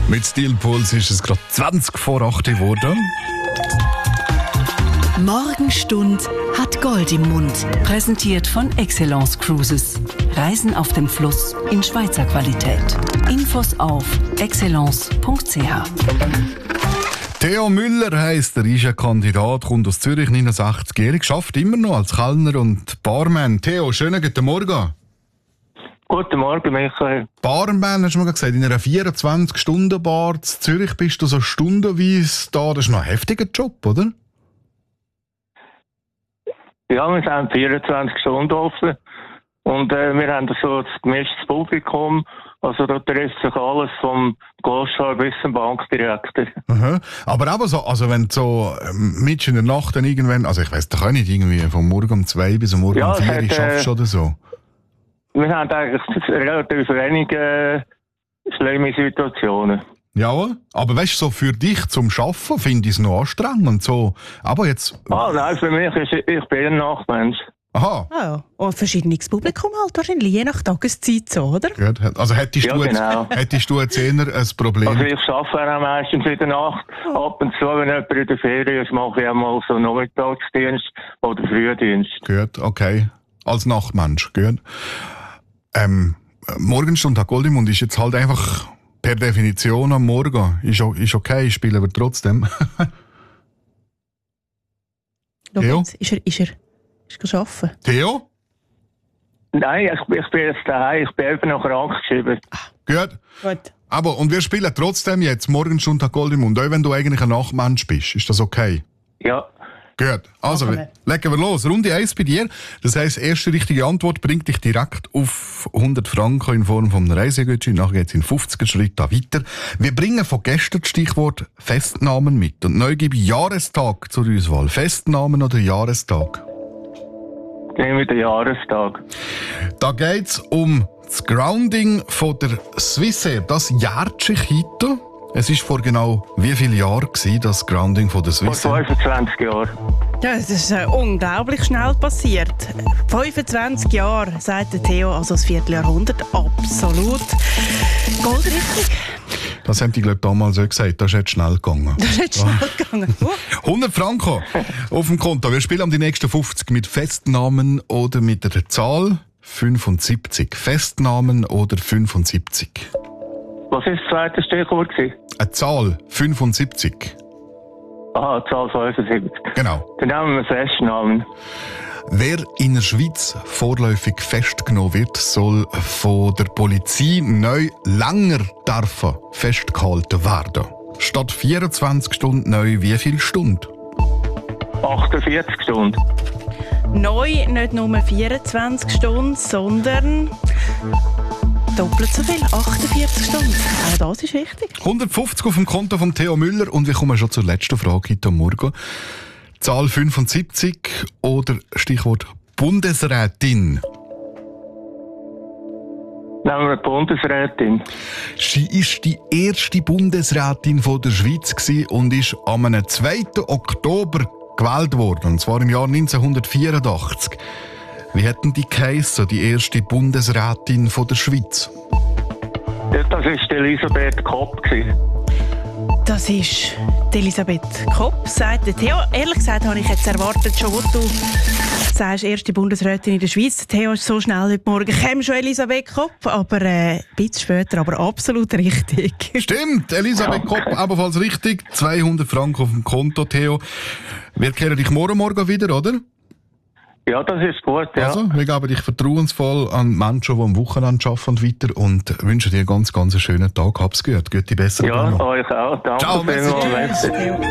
Mit Steel Pulse ist es gerade 20 vor 8 geworden. Morgenstund hat Gold im Mund. Präsentiert von Excellence Cruises. Reisen auf dem Fluss in Schweizer Qualität. Infos auf excellence.ch. Theo Müller heisst er, ist ein Kandidat, kommt aus Zürich, 69-jährig, arbeitet immer noch als Kellner und Barman. Theo, schönen guten Morgen. Guten Morgen, Michael. Barman, hast du mir gesagt, in einer 24-Stunden-Bar in Zürich bist du so stundenweise da. Das ist noch ein heftiger Job, oder? Ja, wir sind 24 Stunden offen und wir haben so ein gemischtes Publikum. Also da trifft sich alles vom Grossschar bis zum Bankdirektor. Aha. Aber aber so, also wenn du so mitten in der Nacht dann irgendwann, also ich weiss doch auch nicht, irgendwie vom Morgen um 2 bis am Morgen um 4 Uhr schaffst oder so. Wir haben eigentlich relativ wenige schlimme Situationen. Ja, aber weißt du, so für dich zum Arbeiten finde ich es noch anstrengend. So, aber jetzt... Nein, für mich ich bin ein Nachtmensch. Aha. Ah ja. Und verschiedenes Publikum halt wahrscheinlich, je nach Tageszeit so, oder? Gut. Also hättest du jetzt eher ein Problem? Also ich arbeite auch meistens in der Nacht. Ab und zu, wenn jemand in der Ferien ist, mache ich auch mal so Nachmittagsdienst oder Frühdienst. Gut, okay. Als Nachtmensch, gut. Morgenstund hat Gold im Mund ist jetzt halt einfach per Definition am Morgen. Ist okay, spielen wir trotzdem. Theo? Ist er arbeiten? Theo? Nein, ich bin jetzt daheim. Ich bin eben noch krankgeschrieben. Gut. Gut. Aber, und wir spielen trotzdem jetzt Morgenstund hat Gold im Mund, auch wenn du eigentlich ein Nachtmensch bist. Ist das okay? Ja. Gut, also legen wir los. Runde 1 bei dir. Das heisst, erste richtige Antwort bringt dich direkt auf 100 Franken in Form von einem Reisegutschein. Nachher geht es in 50er Schritt weiter. Wir bringen von gestern das Stichwort Festnahmen mit. Und neu gebe ich Jahrestag zur Auswahl. Festnahmen oder Jahrestag? Nehmen wir den Jahrestag. Da geht es um das Grounding von der Swissair. Das jährt sich heute. Es war vor genau wie vielen Jahren das Grounding von der Swissair? Vor 25 Jahren. Ja, das ist unglaublich schnell passiert. 25 Jahre, sagt der Theo, also das Vierteljahrhundert. Absolut. Goldrichtig. Das haben die, glaube ich, damals auch gesagt. Das ist jetzt schnell gegangen. Das ist jetzt schnell gegangen. 100 Franken auf dem Konto. Wir spielen die nächsten 50 mit Festnamen oder mit der Zahl 75. Festnamen oder 75. Was war das zweite Stichwort? Eine Zahl 75. Aha, Zahl 75. Genau. Dann nehmen wir Festnamen. Wer in der Schweiz vorläufig festgenommen wird, soll von der Polizei neu länger dürfen festgehalten werden. Statt 24 Stunden neu wie viele Stunden? 48 Stunden. Neu nicht nur 24 Stunden, sondern doppelt so viel, 48 Stunden. Auch das ist richtig. 150 auf dem Konto von Theo Müller und wir kommen schon zur letzten Frage heute Morgen. Zahl 75 oder Stichwort Bundesrätin? Nehmen wir die Bundesrätin. Sie war die erste Bundesrätin von der Schweiz und ist am 2. Oktober gewählt worden, und zwar im Jahr 1984. Wie hätten die geheissen, die erste Bundesrätin von der Schweiz? Das war Elisabeth Kopp. Das ist Elisabeth Kopp, sagt der Theo. Ehrlich gesagt habe ich jetzt erwartet, schon wo du sagst, erste Bundesrätin in der Schweiz. Theo ist so schnell heute Morgen. Käme schon Elisabeth Kopp, aber ein bisschen später, aber absolut richtig. Stimmt, Elisabeth Kopp ebenfalls richtig. 200 Franken auf dem Konto, Theo. Wir kehren dich morgen wieder, oder? Ja, das ist gut, ja. Also, wir geben dich vertrauensvoll an Menschen, die am Wochenende arbeiten weiter und wünschen dir ganz, ganz einen schönen Tag. Hab's gut. Gute Besserung. Ja, noch. euch auch. Danke Ciao, vielmals.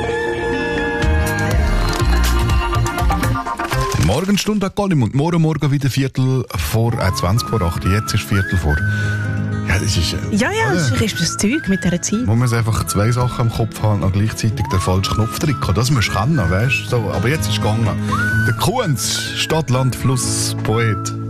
Morgenstunde hat Gold im Mund. Morgen wieder 20 vor 8. Jetzt ist 7 vor. Ja, das ist... Ja, das ist das Zeug mit dieser Zeit. Man muss einfach 2 Sachen im Kopf haben und gleichzeitig den falschen Knopf drücken. Das musst du können, weißt du? So, aber jetzt ist es gegangen. Der Kunz, Stadt, Land, Fluss, Poet.